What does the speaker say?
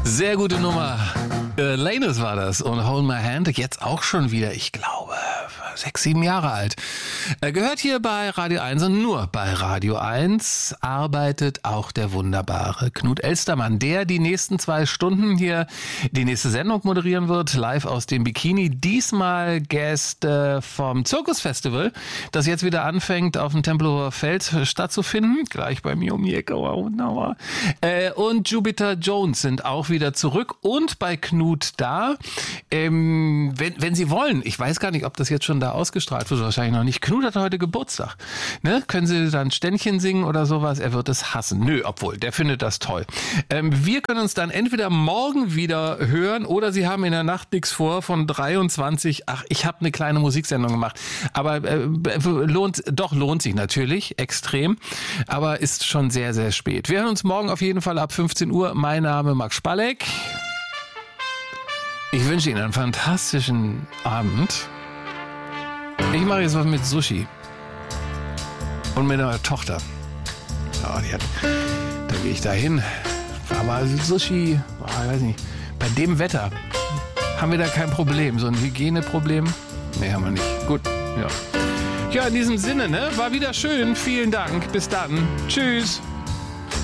Sehr gute Nummer. Lanus war das und Hold My Hand, jetzt auch schon wieder, ich glaube, 6, 7 Jahre alt. Gehört hier bei Radio 1 und nur bei Radio 1 arbeitet auch der wunderbare Knut Elstermann, der die nächsten 2 Stunden hier die nächste Sendung moderieren wird, live aus dem Bikini. Diesmal Gäste vom Zirkusfestival, das jetzt wieder anfängt, auf dem Tempelhofer Feld stattzufinden. Gleich bei mir um die Ecke, wunderbar. Und Jupiter Jones sind auch wieder zurück und bei Knut da. Wenn Sie wollen, ich weiß gar nicht, ob das jetzt schon da ausgestrahlt wird, wahrscheinlich noch nicht. Knut hat heute Geburtstag. Ne? Können Sie dann Ständchen singen oder sowas? Er wird es hassen. Nö, obwohl, der findet das toll. Wir können uns dann entweder morgen wieder hören oder Sie haben in der Nacht nichts vor von 23. Ach, ich habe eine kleine Musiksendung gemacht. Aber lohnt sich natürlich extrem. Aber ist schon sehr, sehr spät. Wir hören uns morgen auf jeden Fall ab 15 Uhr. Mein Name Max Spalleck. Ich wünsche Ihnen einen fantastischen Abend. Ich mache jetzt was mit Sushi. Und mit einer Tochter. Ja, da gehe ich da hin. Aber Sushi, ich weiß nicht, bei dem Wetter haben wir da kein Problem. So ein Hygieneproblem? Nee, haben wir nicht. Gut, ja. Ja, in diesem Sinne, ne? War wieder schön. Vielen Dank. Bis dann. Tschüss.